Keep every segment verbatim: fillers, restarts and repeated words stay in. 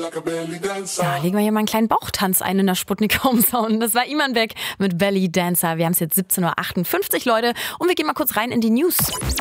Ja, legen wir hier mal einen kleinen Bauchtanz ein in der Sputnik Homesound. Das war Iman Beck mit Belly Dancer. Wir haben es jetzt siebzehn Uhr achtundfünfzig, Leute. Und wir gehen mal kurz rein in die News.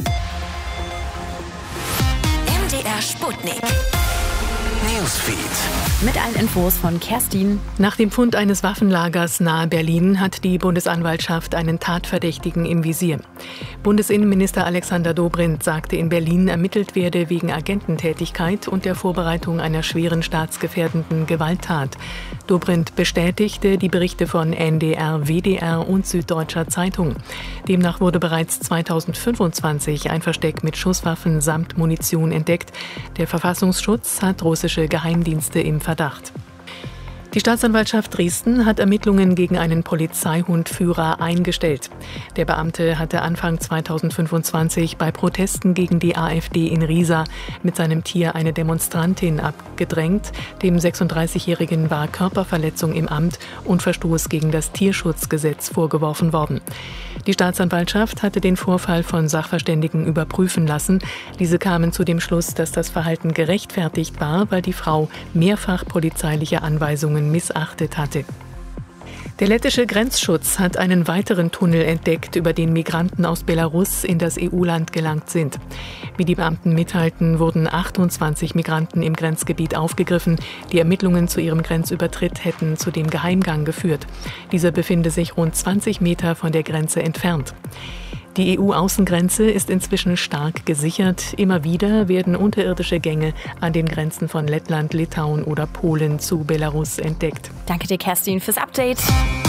M D R Sputnik Newsfeed. Mit allen Infos von Kerstin. Nach dem Fund eines Waffenlagers nahe Berlin hat die Bundesanwaltschaft einen Tatverdächtigen im Visier. Bundesinnenminister Alexander Dobrindt sagte, in Berlin ermittelt werde wegen Agententätigkeit und der Vorbereitung einer schweren staatsgefährdenden Gewalttat. Dobrindt bestätigte die Berichte von N D R, W D R und Süddeutscher Zeitung. Demnach wurde bereits zweitausendfünfundzwanzig ein Versteck mit Schusswaffen samt Munition entdeckt. Der Verfassungsschutz hat russische Geheimdienste im Verdacht. Die Staatsanwaltschaft Dresden hat Ermittlungen gegen einen Polizeihundführer eingestellt. Der Beamte hatte Anfang zweitausendfünfundzwanzig bei Protesten gegen die AfD in Riesa mit seinem Tier eine Demonstrantin abgedrängt. Dem sechsunddreißigjährigen war Körperverletzung im Amt und Verstoß gegen das Tierschutzgesetz vorgeworfen worden. Die Staatsanwaltschaft hatte den Vorfall von Sachverständigen überprüfen lassen. Diese kamen zu dem Schluss, dass das Verhalten gerechtfertigt war, weil die Frau mehrfach polizeiliche Anweisungen missachtet hatte. Der lettische Grenzschutz hat einen weiteren Tunnel entdeckt, über den Migranten aus Belarus in das E U-Land gelangt sind. Wie die Beamten mitteilten, wurden achtundzwanzig Migranten im Grenzgebiet aufgegriffen. Die Ermittlungen zu ihrem Grenzübertritt hätten zu dem Geheimgang geführt. Dieser befinde sich rund zwanzig Meter von der Grenze entfernt. Die E U-Außengrenze ist inzwischen stark gesichert. Immer wieder werden unterirdische Gänge an den Grenzen von Lettland, Litauen oder Polen zu Belarus entdeckt. Danke dir, Kerstin, fürs Update.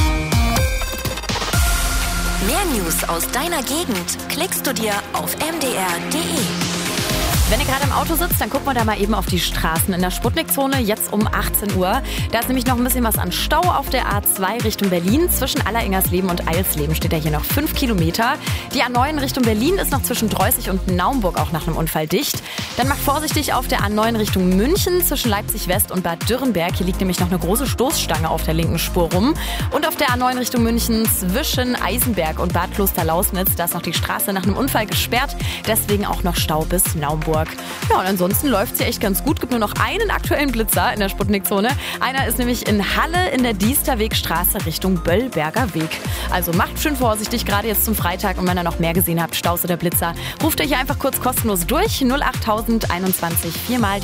Mehr News aus deiner Gegend klickst du dir auf m d r punkt d e. Wenn ihr gerade im Auto sitzt, dann gucken wir da mal eben auf die Straßen in der Sputnik-Zone, jetzt um achtzehn Uhr. Da ist nämlich noch ein bisschen was an Stau auf der A zwei Richtung Berlin. Zwischen Alleringers-Leben und Eilsleben steht ja hier noch fünf Kilometer. Die A neun Richtung Berlin ist noch zwischen Dreußig und Naumburg auch nach einem Unfall dicht. Dann macht vorsichtig auf der A neun Richtung München zwischen Leipzig-West und Bad Dürrenberg. Hier liegt nämlich noch eine große Stoßstange auf der linken Spur rum. Und auf der A neun Richtung München zwischen Eisenberg und Bad Klosterlausnitz, da ist noch die Straße nach einem Unfall gesperrt. Deswegen auch noch Stau bis Naumburg. Ja, und ansonsten läuft es hier echt ganz gut. Gibt nur noch einen aktuellen Blitzer in der Sputnik-Zone. Einer ist nämlich in Halle in der Diesterwegstraße Richtung Böllberger Weg. Also macht schön vorsichtig, gerade jetzt zum Freitag. Und wenn ihr noch mehr gesehen habt, Staus oder Blitzer, ruft euch hier einfach kurz kostenlos durch. null acht tausend einundzwanzig viermal